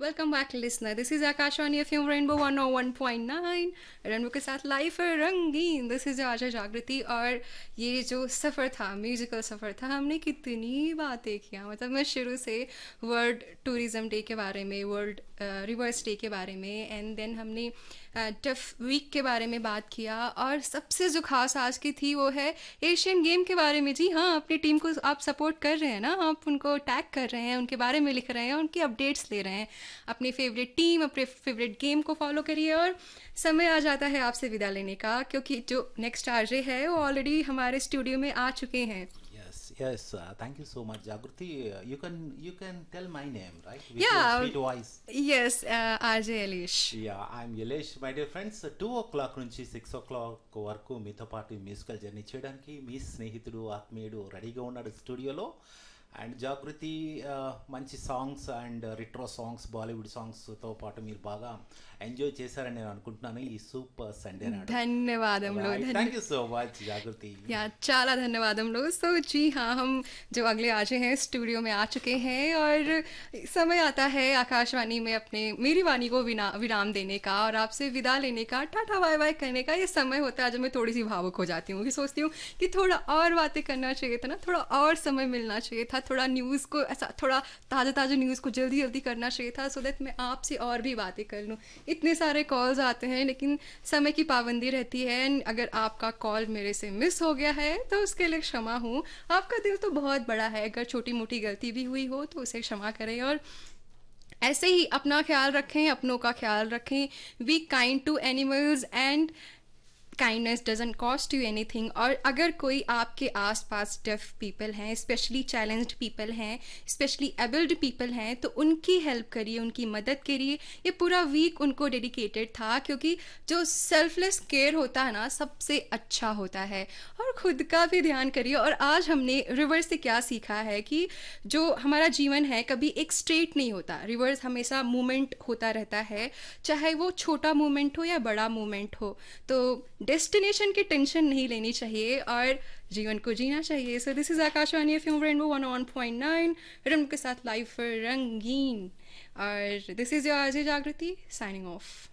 Welcome back listener, this is Akashvani FM rainbow 101.9 rainbow के साथ life है रंगीन। दिस इज आज जागृति। और ये जो सफ़र था, म्यूजिकल सफ़र था, हमने कितनी बातें किया। मतलब मैं शुरू से वर्ल्ड टूरिज़्म डे के बारे में, वर्ल्ड रिवर्स डे के बारे में, एंड देन हमने टफ वीक के बारे में बात किया। और सबसे जो खास आज की थी वो है एशियन गेम के बारे में। जी हाँ, अपनी टीम को आप सपोर्ट कर रहे हैं ना, आप उनको टैग कर रहे हैं, उनके बारे में लिख रहे हैं, उनकी अपडेट्स ले रहे हैं। अपनी फेवरेट टीम, अपने फेवरेट गेम को फॉलो करिए। और समय आ जाता है आपसे विदा लेने का, क्योंकि जो नेक्स्ट आरजे है वो ऑलरेडी हमारे स्टूडियो में आ चुके हैं। Yes, yes. Thank you so much, Jagruti. You can tell my name, right? With your या, sweet voice. Yes, RJ Eilish. Yeah, I'm Yelesh, my dear friends. 2 o'clock నుంచి 6 o'clock వరకు మీతో పాటు మ్యూజికల్ జర్నీ చేయడానికి మీ స్నేహితుడు ఆత్మీయుడు రెడీగా ఉన్నాడు స్టూడియోలో. అండ్ జాగృతి మంచి songs and retro songs Bollywood సాంగ్స్తో పాటు మీరు బాగా ఎంజాయ్ చేశారని నేను అనుకుంటున్నాను ఈ సూపర్ సండే నాడు. ధన్యవాదములు థ్యాంక్ యూ సో మచ్ జాగృతి. या चाला धन्यवादमुలు। सो जी हाँ, हम जो अगले आरजे हैं स्टूडियो में आ चुके हैं। और समय आता है आकाशवाणी में अपने मेरी वाणी को विराम देने का और आपसे विदा लेने का, टाटा बाय बाय करने का। ये समय होता है जब मैं थोड़ी सी भावुक हो जाती हूँ, कि सोचती हूँ कि थोड़ा और बातें करना चाहिए था ना, थोड़ा और समय मिलना चाहिए था, थोड़ा न्यूज़ को ऐसा, थोड़ा ताज़ा ताज़ा न्यूज़ को जल्दी जल्दी करना चाहिए था, सो दैट मैं आपसे और भी बातें कर लूँ। इतने सारे कॉल्स आते हैं, लेकिन समय की पाबंदी रहती है। एंड अगर आपका कॉल मेरे से मिस हो गया है तो उसके लिए क्षमा हूँ। आपका दिल तो बहुत बड़ा है, अगर छोटी मोटी गलती भी हुई हो तो उसे क्षमा करें। और ऐसे ही अपना ख्याल रखें, अपनों का ख्याल रखें। Be kind to animals and kindness doesn't cost you anything. और अगर कोई आपके आसपास डेफ पीपल हैं, स्पेशली चैलेंज्ड पीपल हैं, स्पेशली एबल्ड पीपल हैं, तो उनकी हेल्प करिए, उनकी मदद करिए। ये पूरा वीक उनको डेडिकेटेड था, क्योंकि जो सेल्फलेस केयर होता है ना, सबसे अच्छा होता है। और ख़ुद का भी ध्यान करिए। और आज हमने रिवर्स से क्या सीखा है कि जो हमारा जीवन है कभी एक स्ट्रेट नहीं होता, रिवर्स हमेशा मूवमेंट होता रहता है, चाहे वो छोटा मूवमेंट हो या बड़ा मूवमेंट हो। तो डेस्टिनेशन की टेंशन नहीं लेनी चाहिए और जीवन को जीना चाहिए। So this is Akashvani FM rainbow 101.9 रंग के साथ लाइव फॉर रंगीन। और दिस इज योर आरजे जागृति साइनिंग ऑफ।